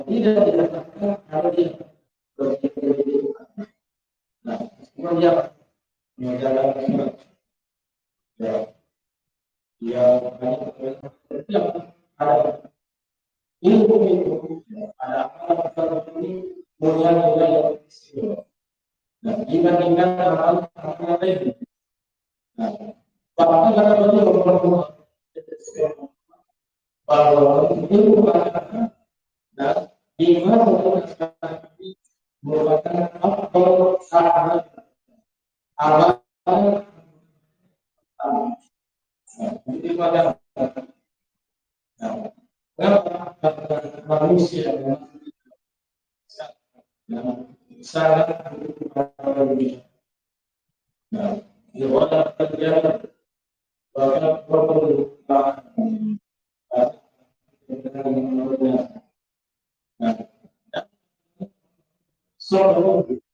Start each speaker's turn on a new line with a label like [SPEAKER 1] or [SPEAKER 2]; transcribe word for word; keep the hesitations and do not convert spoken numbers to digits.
[SPEAKER 1] tidak dikatakan kalau dia berpikir. Nah, kemudian menjalankan ya, dia banyak yang ada ilmu itu ada apa ini mulia-mulia yang istimewa. Nah, dibandingkan hal-hal lain. Nah, bahkan kata beliau bahwa bahwa ilmu agama dan iman merupakan faktor sangat amal. Itu pada manusia sangat berbeda. Nah, di orang kerja bahkan perlu nah, so